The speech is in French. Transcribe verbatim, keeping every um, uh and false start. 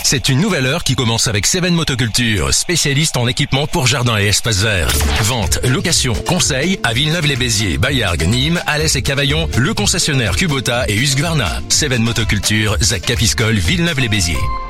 C'est une nouvelle heure qui commence avec Seven Motoculture, spécialiste en équipement pour jardin et espace vert. Vente, location, conseil à Villeneuve-les-Béziers, Bayargues, Nîmes, Alès et Cavaillon, le concessionnaire Kubota et Husqvarna. Seven Motoculture, Zac Capiscol, Villeneuve-les-Béziers.